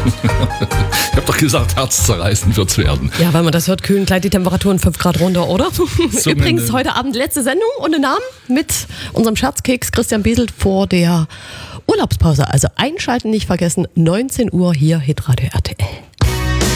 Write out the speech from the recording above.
Ich habe doch gesagt, herzzerreißend wird's werden. Ja, wenn man das hört, kühlen gleich die Temperaturen 5 Grad runter, oder? Übrigens, heute Abend letzte Sendung ohne Namen mit unserem Scherzkeks Christian Beselt vor der Urlaubspause. Also einschalten nicht vergessen, 19 Uhr hier Hitradio RTL.